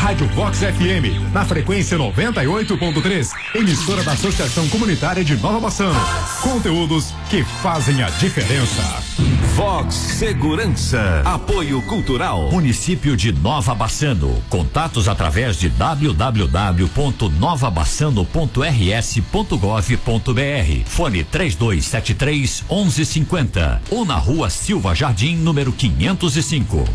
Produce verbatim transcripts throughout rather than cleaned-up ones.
Rádio Vox F M, na frequência noventa e oito ponto três, emissora da Associação Comunitária de Nova Bassano. Conteúdos que fazem a diferença. Vox Segurança, apoio cultural. Município de Nova Bassano. Contatos através de w w w ponto nova bassano ponto r s ponto gov ponto b r. Fone três dois sete três, onze cinquenta ou na rua Silva Jardim, número quinhentos e cinco.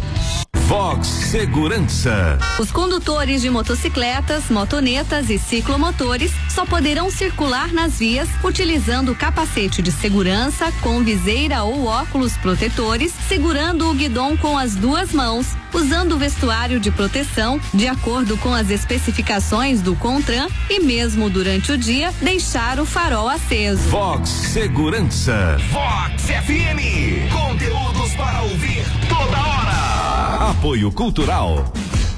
Vox Segurança. Os condutores de motocicletas, motonetas e ciclomotores só poderão circular nas vias utilizando capacete de segurança com viseira ou óculos protetores, segurando o guidão com as duas mãos, usando o vestuário de proteção de acordo com as especificações do CONTRAN e mesmo durante o dia deixar o farol aceso. Vox Segurança. Vox F M. Conteúdos para ouvir toda hora. Apoio cultural.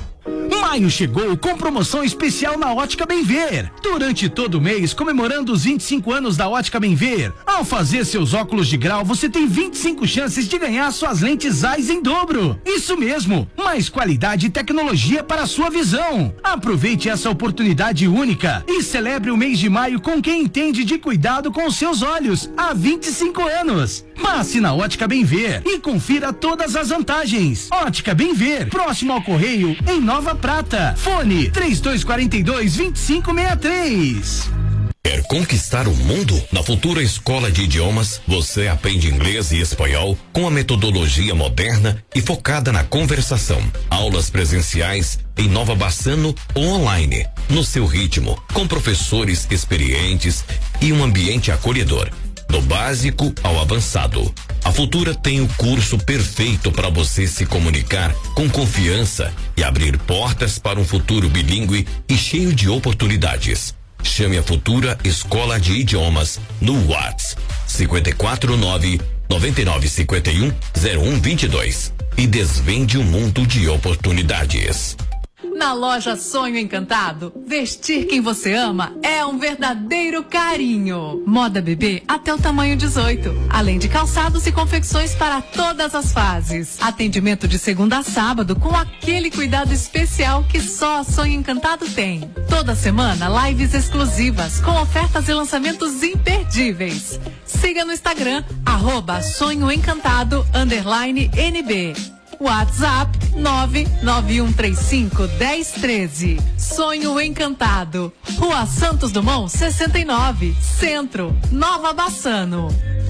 Maio chegou com promoção especial na Ótica Bem Ver. Durante todo o mês, comemorando os vinte e cinco anos da Ótica Bem Ver. Ao fazer seus óculos de grau, você tem vinte e cinco chances de ganhar suas lentes Zeiss em dobro. Isso mesmo, mais qualidade e tecnologia para a sua visão. Aproveite essa oportunidade única e celebre o mês de maio com quem entende de cuidado com os seus olhos há vinte e cinco anos. Passe na Ótica Bem Ver e confira todas as vantagens. Ótica Bem Ver, próximo ao Correio, em Nova Prata. Fone três dois quatro dois, vinte e cinco sessenta e três. Quer conquistar o mundo? Na Futura Escola de Idiomas, você aprende inglês e espanhol com a metodologia moderna e focada na conversação. Aulas presenciais em Nova Bassano ou online, no seu ritmo, com professores experientes e um ambiente acolhedor. Do básico ao avançado. A Futura tem o curso perfeito para você se comunicar com confiança e abrir portas para um futuro bilíngue e cheio de oportunidades. Chame a Futura Escola de Idiomas no WhatsApp cinco quatro nove, nove nove cinco um, zero um dois dois e desvende um mundo de oportunidades. Na loja Sonho Encantado, vestir quem você ama é um verdadeiro carinho. Moda bebê até o tamanho dezoito. Além de calçados e confecções para todas as fases. Atendimento de segunda a sábado com aquele cuidado especial que só a Sonho Encantado tem. Toda semana, lives exclusivas com ofertas e lançamentos imperdíveis. Siga no Instagram, arroba Sonho Encantado, underline N B. WhatsApp nove nove um três cinco, um zero um três. Sonho Encantado. Rua Santos Dumont, sessenta e nove, Centro, Nova Bassano.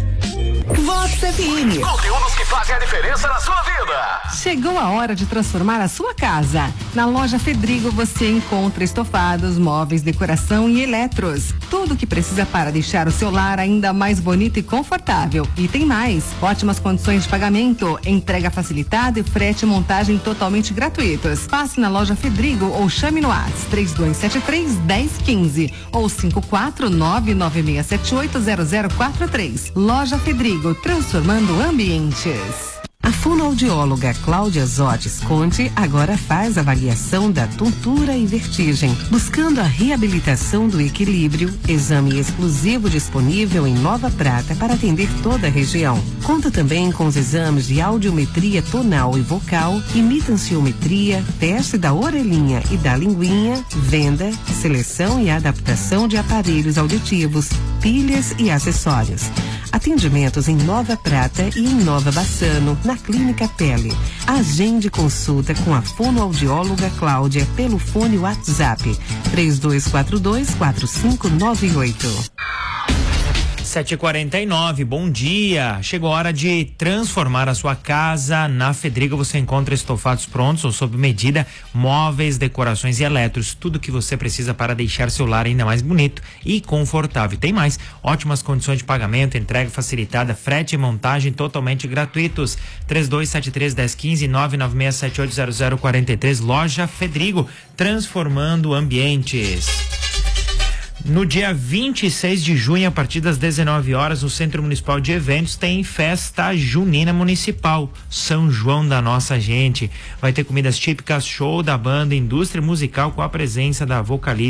Vox F M. Conteúdos que fazem a diferença na sua vida. Chegou a hora de transformar a sua casa. Na loja Fedrigo você encontra estofados, móveis, decoração e eletros. Tudo o que precisa para deixar o seu lar ainda mais bonito e confortável. E tem mais. Ótimas condições de pagamento, entrega facilitada e frete e montagem totalmente gratuitos. Passe na loja Fedrigo ou chame no WhatsApp três dois sete três, um zero um cinco ou cinco quatro nove, nove seis sete oito, zero zero quatro três. Loja Fedrigo, transformando ambientes. A fonoaudióloga Cláudia Zotes Conte agora faz avaliação da tontura e vertigem, buscando a reabilitação do equilíbrio, exame exclusivo disponível em Nova Prata para atender toda a região. Conta também com os exames de audiometria tonal e vocal, imitanciometria, teste da orelhinha e da linguinha, venda, seleção e adaptação de aparelhos auditivos, pilhas e acessórios. Atendimentos em Nova Prata e em Nova Bassano, na Clínica Pele. Agende consulta com a fonoaudióloga Cláudia pelo fone WhatsApp três dois quatro dois, quatro cinco nove oito. sete e quarenta e nove, bom dia. Chegou a hora de transformar a sua casa. Na Fedrigo você encontra estofados prontos ou sob medida, móveis, decorações e eletros. Tudo que você precisa para deixar seu lar ainda mais bonito e confortável. Tem mais, ótimas condições de pagamento, entrega facilitada, frete e montagem totalmente gratuitos. três dois sete três, um zero um cinco, nove nove seis sete oito, zero zero quatro três. Loja Fedrigo, transformando ambientes. No dia vinte e seis de junho, a partir das dezenove horas, no Centro Municipal de Eventos, tem festa junina municipal, São João da Nossa Gente. Vai ter comidas típicas, show da banda, indústria musical com a presença da vocalista